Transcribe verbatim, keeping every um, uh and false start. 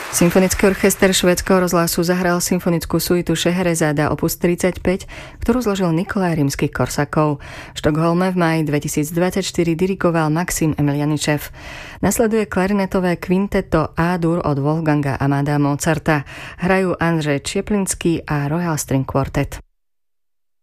Symfonický orchester švédskeho rozhlasu zahral symfonickú suitu Šeherezáda opus tridsaťpäť, ktorú zložil Nikolaj Rimský-Korsakov. V Štokholme v máji dvetisícdvadsaťštyri dirigoval Maxim Emilianičev. Nasleduje klarinetové kvinteto A-dur od Wolfganga Amadea Mozarta. Hrajú Andrej Čeplinský a Royal String Quartet.